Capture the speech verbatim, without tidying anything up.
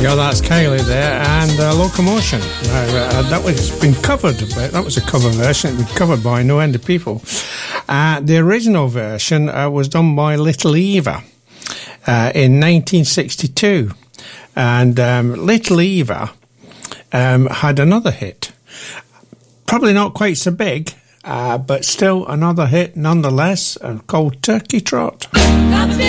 go, that's Kylie there, and uh, Locomotion. Now, uh, that was been covered a bit. That was a cover version. It was covered by no end of people. Uh, the original version uh, was done by Little Eva uh, in nineteen sixty-two. And um, Little Eva um, had another hit. Probably not quite so big, uh, but still another hit nonetheless, uh, called Turkey Trot.